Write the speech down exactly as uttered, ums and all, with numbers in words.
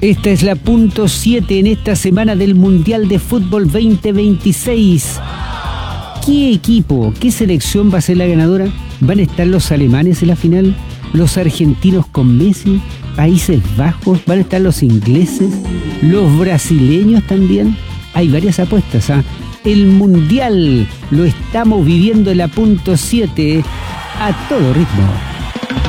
Esta es la punto siete en esta semana del Mundial de Fútbol veinte veintiséis. ¿Qué equipo, qué selección va a ser la ganadora? ¿Van a estar los alemanes en la final? ¿Los argentinos con Messi? ¿Países Bajos? ¿Van a estar los ingleses? ¿Los brasileños también? Hay varias apuestas, ¿ah? El Mundial lo estamos viviendo en la punto siete a todo ritmo.